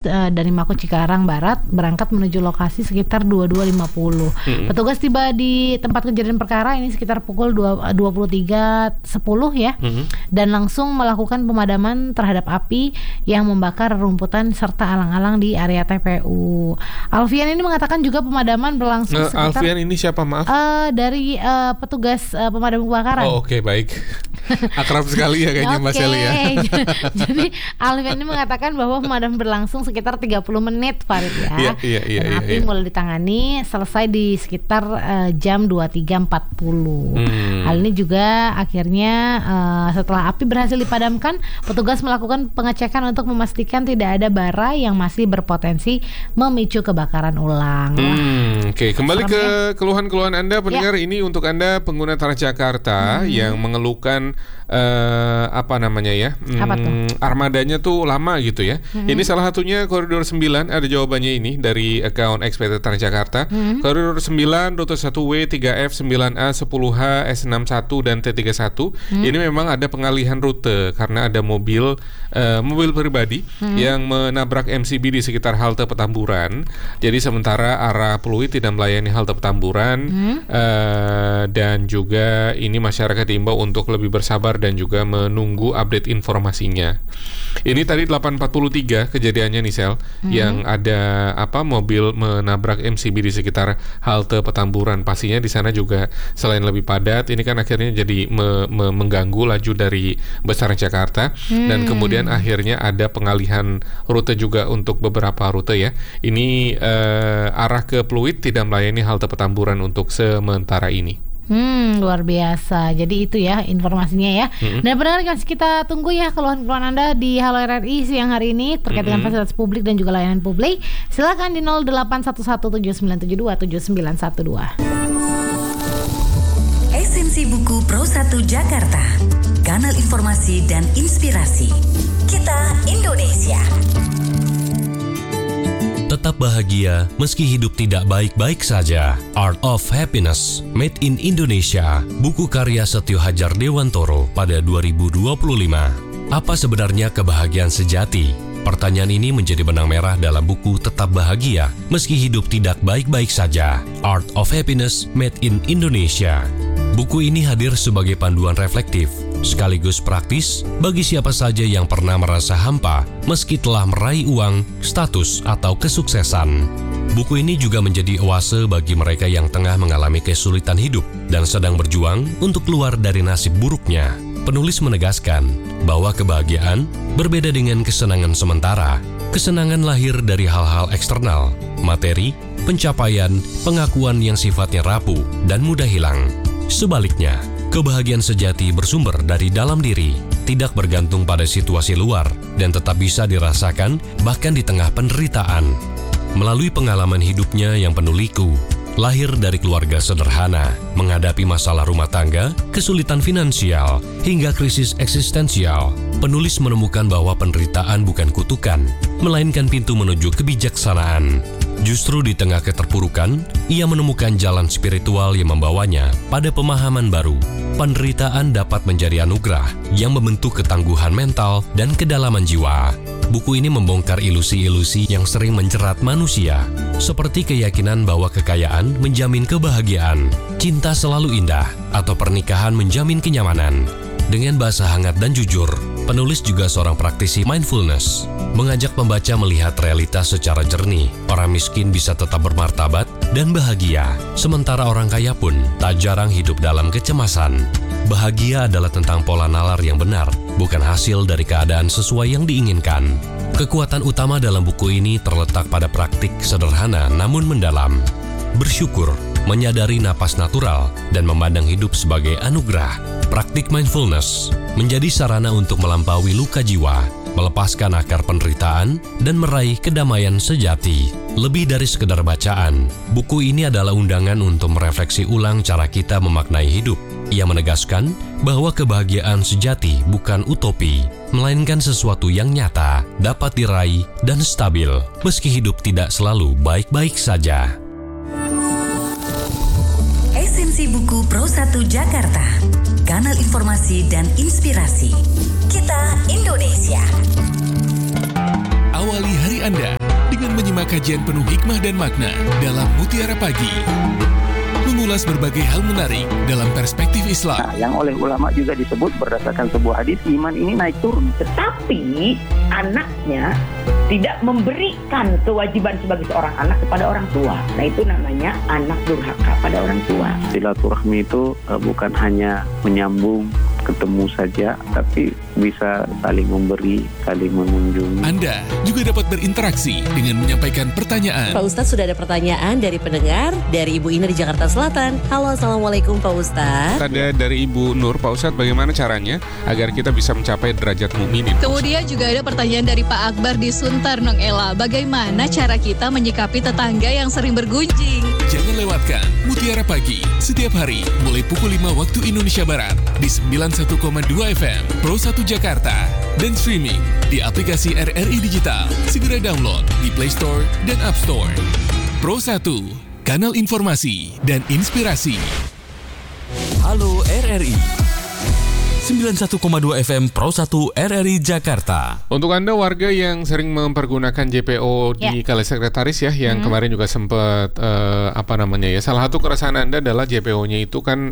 dari Mako Cikarang Barat berangkat menuju lokasi sekitar 22.50. Petugas tiba di tempat kejadian perkara ini sekitar pukul 23.10 ya, dan langsung melakukan pemadaman terhadap api yang membakar rumputan serta alang-alang di area TPU. Alfian ini mengatakan juga pemadaman berlangsung sekitar Alfian ini siapa, maaf? Dari petugas pemadam kebakaran. Oh, oke, baik. Akrab sekali ya kayaknya Mbak Sally ya. Jadi Alfian ini mengatakan bahwa pemadam berlangsung sekitar 30 menit, Farid ya. Dan api mulai ditangani selesai di sekitar jam 23.40. Hal ini juga akhirnya setelah api berhasil dipadamkan, petugas melakukan pengecekan untuk memastikan tidak ada bara yang masih berpotensi memicu kebakaran ulang. Oke, kembali ke keluhan-keluhan Anda pendengar. Ini untuk Anda pengguna Transjakarta yang mengeluhkan armadanya tuh lama gitu ya. Ini salah satunya koridor 9, ada jawabannya ini dari account XPT Transjakarta. Koridor 9, rute 1W, 3F, 9A, 10H, S61 dan T31. Ini memang ada pengalihan rute karena ada mobil pribadi yang menabrak MCB di sekitar halte Petamburan. Jadi sementara arah Pluit tidak melayani halte Petamburan, dan juga ini masyarakat diimbau untuk lebih bersabar dan juga menunggu update informasinya. Ini tadi 8.43 kejadiannya nih Sel, yang ada mobil menabrak MCB di sekitar halte Petamburan. Pastinya di sana juga selain lebih padat, ini kan akhirnya jadi mengganggu laju dari bus Transjakarta, dan kemudian akhirnya ada pengalihan rute juga untuk beberapa rute ya. Ini arah ke Pluit tidak melayani halte Petamburan untuk sementara ini. Luar biasa. Jadi itu ya informasinya ya. Dan benar kita tunggu ya keluhan-keluhan Anda di Halo RRI siang hari ini terkait dengan fasilitas publik dan juga layanan publik. Silakan di 081179727912. Esensi Buku Pro 1 Jakarta, kanal informasi dan inspirasi. Kita Indonesia. Tetap bahagia meski hidup tidak baik-baik saja. Art of Happiness, Made in Indonesia, buku karya Setio Hadjar Dewantoro pada 2025. Apa sebenarnya kebahagiaan sejati? Pertanyaan ini menjadi benang merah dalam buku Tetap Bahagia meski hidup tidak baik-baik saja. Art of Happiness, Made in Indonesia. Buku ini hadir sebagai panduan reflektif sekaligus praktis bagi siapa saja yang pernah merasa hampa meski telah meraih uang, status, atau kesuksesan. Buku ini juga menjadi oase bagi mereka yang tengah mengalami kesulitan hidup dan sedang berjuang untuk keluar dari nasib buruknya. Penulis menegaskan bahwa kebahagiaan berbeda dengan kesenangan sementara. Kesenangan lahir dari hal-hal eksternal, materi, pencapaian, pengakuan yang sifatnya rapuh dan mudah hilang. Sebaliknya, kebahagiaan sejati bersumber dari dalam diri, tidak bergantung pada situasi luar, dan tetap bisa dirasakan bahkan di tengah penderitaan. Melalui pengalaman hidupnya yang penuh liku, lahir dari keluarga sederhana, menghadapi masalah rumah tangga, kesulitan finansial, hingga krisis eksistensial, penulis menemukan bahwa penderitaan bukan kutukan, melainkan pintu menuju kebijaksanaan. Justru di tengah keterpurukan, ia menemukan jalan spiritual yang membawanya pada pemahaman baru. Penderitaan dapat menjadi anugerah yang membentuk ketangguhan mental dan kedalaman jiwa. Buku ini membongkar ilusi-ilusi yang sering menjerat manusia, seperti keyakinan bahwa kekayaan menjamin kebahagiaan, cinta selalu indah, atau pernikahan menjamin kenyamanan. Dengan bahasa hangat dan jujur, penulis juga seorang praktisi mindfulness, mengajak pembaca melihat realitas secara jernih. Orang miskin bisa tetap bermartabat dan bahagia, sementara orang kaya pun tak jarang hidup dalam kecemasan. Bahagia adalah tentang pola nalar yang benar, bukan hasil dari keadaan sesuai yang diinginkan. Kekuatan utama dalam buku ini terletak pada praktik sederhana namun mendalam. Bersyukur, menyadari napas natural, dan memandang hidup sebagai anugerah. Praktik mindfulness menjadi sarana untuk melampaui luka jiwa, melepaskan akar penderitaan, dan meraih kedamaian sejati. Lebih dari sekedar bacaan, buku ini adalah undangan untuk merefleksi ulang cara kita memaknai hidup. Ia menegaskan bahwa kebahagiaan sejati bukan utopi, melainkan sesuatu yang nyata, dapat diraih, dan stabil, meski hidup tidak selalu baik-baik saja. Esensi Buku Pro 1 Jakarta, kanal informasi dan inspirasi. Kita Indonesia. Awali hari Anda dengan menyimak kajian penuh hikmah dan makna dalam Mutiara Pagi. Mengulas berbagai hal menarik dalam perspektif Islam. Nah, yang oleh ulama juga disebut berdasarkan sebuah hadis, iman ini naik turun. Tetapi anaknya tidak memberikan kewajiban sebagai seorang anak kepada orang tua. Nah, itu namanya anak durhaka pada orang tua. Silaturahmi itu bukan hanya menyambung ketemu saja, tapi bisa saling memberi, saling mengunjungi. Anda juga dapat berinteraksi dengan menyampaikan pertanyaan. Pak Ustadz, sudah ada pertanyaan dari pendengar, dari Ibu Ina di Jakarta Selatan. Halo, Assalamualaikum Pak Ustadz. Ada dari Ibu Nur. Pak Ustadz, bagaimana caranya agar kita bisa mencapai derajat mukminin? Kemudian juga ada pertanyaan dari Pak Akbar di Suntar, Nong Ella. Bagaimana cara kita menyikapi tetangga yang sering bergunjing? Jangan lewatkan Mutiara Pagi setiap hari mulai pukul 5 waktu Indonesia Barat di 91,2 FM Pro 1 Jakarta dan streaming di aplikasi RRI Digital. Segera download di Play Store dan App Store. Pro 1, kanal informasi dan inspirasi. Halo RRI 91,2 FM Pro 1 RRI Jakarta. Untuk Anda warga yang sering mempergunakan JPO di Kali Sekretaris ya, yang kemarin juga sempat salah satu keresahan Anda adalah JPO-nya itu kan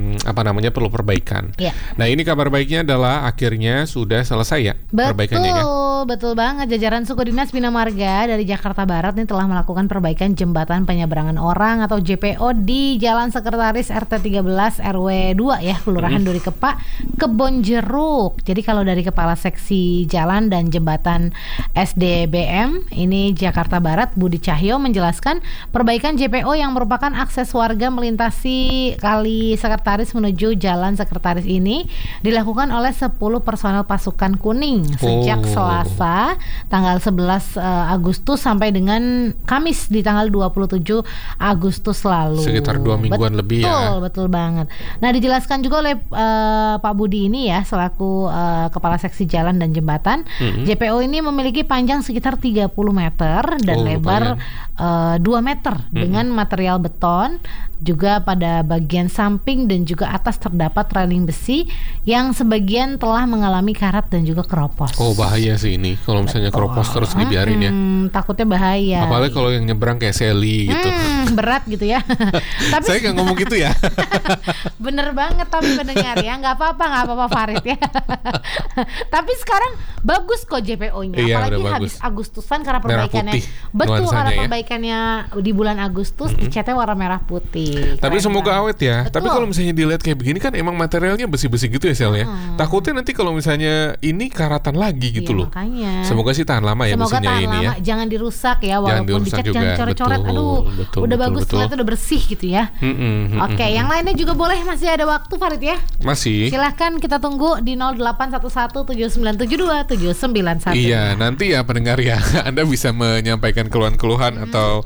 perlu perbaikan. Nah, ini kabar baiknya adalah akhirnya sudah selesai ya perbaikannya ya. Betul banget. Jajaran Suku Dinas Bina Marga dari Jakarta Barat ini telah melakukan perbaikan jembatan penyeberangan orang atau JPO di Jalan Sekretaris RT 13 RW 2 ya, Kelurahan Duri Kepak, Kebonjeruk. Jadi kalau dari Kepala Seksi Jalan dan Jembatan SDBM ini Jakarta Barat, Budi Cahyo menjelaskan perbaikan JPO yang merupakan akses warga melintasi Kali Sekretaris menuju Jalan Sekretaris ini dilakukan oleh 10 personel pasukan kuning sejak Selasa tanggal 11 Agustus sampai dengan Kamis di tanggal 27 Agustus lalu. Sekitar 2 mingguan lebih ya. Betul banget. Nah, dijelaskan juga oleh Pak Budi ini ya selaku Kepala Seksi Jalan dan Jembatan. JPO ini memiliki panjang sekitar 30 meter dan lebar 2 meter dengan material beton. Juga pada bagian samping dan juga atas terdapat railing besi yang sebagian telah mengalami karat dan juga keropos. Oh, bahaya sih ini kalau misalnya keropos terus dibiarin ya. Takutnya bahaya. Apalagi kalau yang nyebrang kayak Sally gitu. Berat gitu ya. Tapi saya nggak ngomong gitu ya. Bener banget tapi pendengar ya, nggak apa-apa Farid ya. Tapi sekarang bagus kok JPO-nya, apalagi habis Agustusan karena perbaikannya. Betul, karena perbaikannya di bulan Agustus dicatnya warna merah putih. Tapi semoga awet ya. Betul. Tapi kalau misalnya dilihat kayak begini kan emang materialnya besi-besi gitu ya Sel ya. Takutnya nanti kalau misalnya ini karatan lagi gitu loh. Makanya. Semoga sih tahan lama ya mesinnya ini ya. Jangan dirusak ya, walaupun dicat jangan coret-coret. Betul, udah bagus ternyata udah bersih gitu ya. Oke, yang lainnya juga boleh, masih ada waktu Farid ya. Masih. Silahkan kita tunggu di 08117972 791. Iya, nanti ya pendengar ya, Anda bisa menyampaikan keluhan-keluhan atau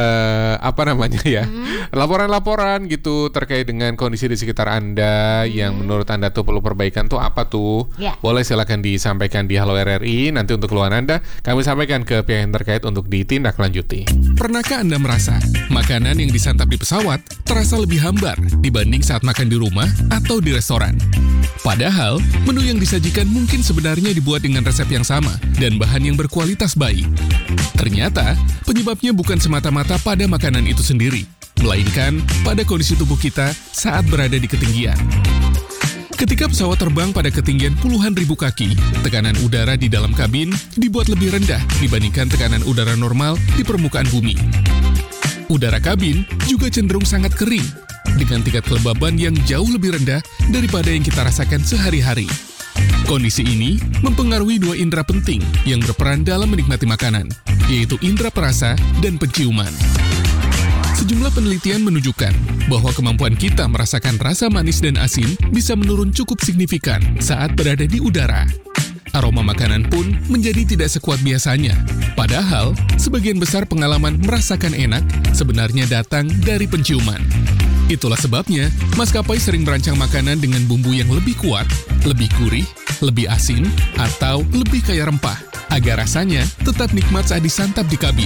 laporan-laporan gitu terkait dengan kondisi di sekitar Anda yang menurut Anda tuh perlu perbaikan tuh apa tuh. Boleh silakan disampaikan di Halo RRI. Nanti untuk keluhan Anda kami sampaikan ke pihak yang terkait untuk ditindaklanjuti. Pernahkah Anda merasa makanan yang disantap di pesawat terasa lebih hambar dibanding saat makan di rumah atau di restoran? Padahal menu yang disajikan mungkin sebenarnya dibuat dengan resep yang sama dan bahan yang berkualitas baik. Ternyata penyebabnya bukan semata-mata pada makanan itu sendiri, melainkan pada kondisi tubuh kita saat berada di ketinggian. Ketika pesawat terbang pada ketinggian puluhan ribu kaki, tekanan udara di dalam kabin dibuat lebih rendah dibandingkan tekanan udara normal di permukaan bumi. Udara kabin juga cenderung sangat kering, dengan tingkat kelembaban yang jauh lebih rendah daripada yang kita rasakan sehari-hari. Kondisi ini mempengaruhi dua indera penting yang berperan dalam menikmati makanan, yaitu indera perasa dan penciuman. Sejumlah penelitian menunjukkan bahwa kemampuan kita merasakan rasa manis dan asin bisa menurun cukup signifikan saat berada di udara. Aroma makanan pun menjadi tidak sekuat biasanya. Padahal, sebagian besar pengalaman merasakan enak sebenarnya datang dari penciuman. Itulah sebabnya, maskapai sering merancang makanan dengan bumbu yang lebih kuat, lebih gurih, lebih asin, atau lebih kaya rempah, agar rasanya tetap nikmat saat disantap di kabin.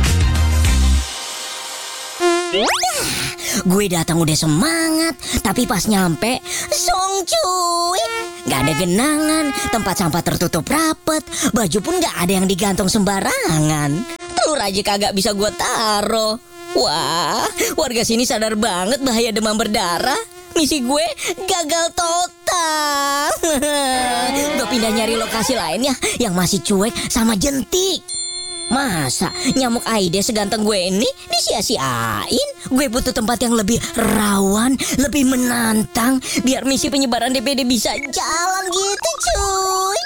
Gue datang udah semangat, tapi pas nyampe, song cuy. Gak ada genangan, tempat sampah tertutup rapet, baju pun gak ada yang digantung sembarangan. Tuh aja kagak bisa gue taruh. Wah, warga sini sadar banget bahaya demam berdarah. Misi gue gagal total. Gue pindah nyari lokasi lainnya yang masih cuek sama jentik. Masa nyamuk Aedes seganteng gue ini disia-siain? Gue butuh tempat yang lebih rawan, lebih menantang, biar misi penyebaran DPD bisa jalan gitu cuy.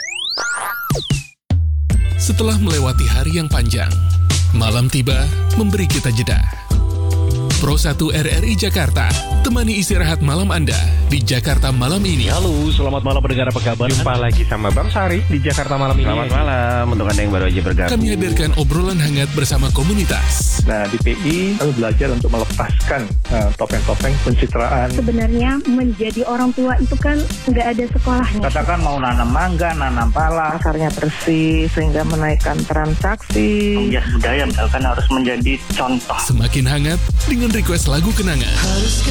Setelah melewati hari yang panjang, malam tiba memberi kita jeda. Pro 1 RRI Jakarta, temani istirahat malam Anda di Jakarta malam ini. Halo, selamat malam pendengar, apa kabar? Jumpa lagi sama Bang Sari di Jakarta malam ini. Selamat malam, untuk Anda yang baru aja bergabung. Kami hadirkan obrolan hangat bersama komunitas. Nah, di PI kami belajar untuk melepaskan topeng-topeng pencitraan. Sebenarnya menjadi orang tua itu kan nggak ada sekolahnya. Katakan mau nanam mangga, nanam pala, pasarnya bersih sehingga menaikkan transaksi. Penggiat budaya misalkan harus menjadi contoh. Semakin hangat dengan request lagu kenangan.